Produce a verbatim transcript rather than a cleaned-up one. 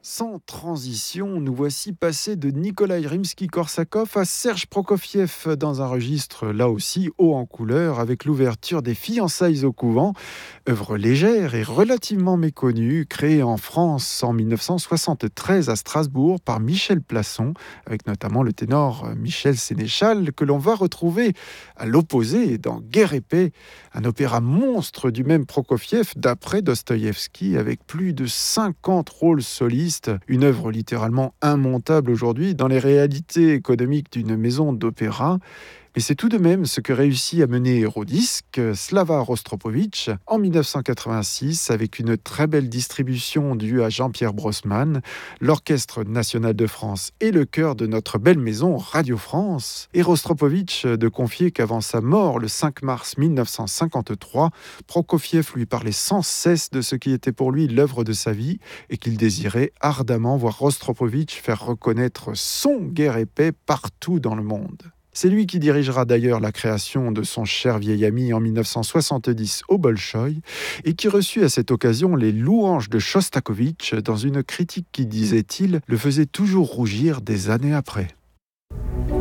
Sans transition, nous voici passés de Nikolaï Rimsky-Korsakov à Serge Prokofiev dans un registre là aussi haut en couleur avec l'ouverture des Fiançailles au couvent, œuvre légère et relativement méconnue, créée en France en mille neuf cent soixante-treize à Strasbourg par Michel Plasson, avec notamment le ténor Michel Sénéchal que l'on va retrouver à l'opposé dans Guerre et paix, un opéra monstre du même Prokofiev d'après Dostoïevski avec plus de cinquante rôles solistes. Une œuvre littéralement immontable aujourd'hui dans les réalités économiques d'une maison d'opéra. Mais c'est tout de même ce que réussit à mener Eurodisc, Slava Rostropovitch, en mille neuf cent quatre-vingt-six, avec une très belle distribution due à Jean-Pierre Brossman, l'Orchestre national de France et le chœur de notre belle maison Radio France. Et Rostropovitch de confier qu'avant sa mort, le cinq mars mille neuf cent cinquante-trois, Prokofiev lui parlait sans cesse de ce qui était pour lui l'œuvre de sa vie et qu'il désirait ardemment voir Rostropovitch faire reconnaître son Guerre et paix partout dans le monde. C'est lui qui dirigera d'ailleurs la création de son cher vieil ami en mille neuf cent soixante-dix au Bolchoï et qui reçut à cette occasion les louanges de Shostakovich dans une critique qui, disait-il, le faisait toujours rougir des années après.